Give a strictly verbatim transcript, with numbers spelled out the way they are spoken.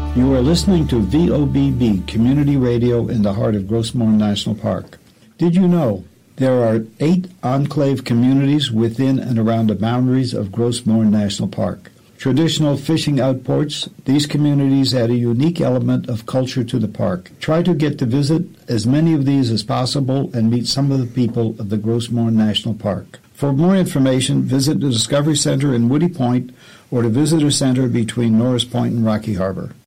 You are listening to V O B B, Community Radio in the heart of Grossmoor National Park. Did you know there are eight enclave communities within and around the boundaries of Grossmoor National Park? Traditional fishing outports, these communities add a unique element of culture to the park. Try to get to visit as many of these as possible and meet some of the people of the Grossmoor National Park. For more information, visit the Discovery Center in Woody Point or the Visitor Center between Norris Point and Rocky Harbor.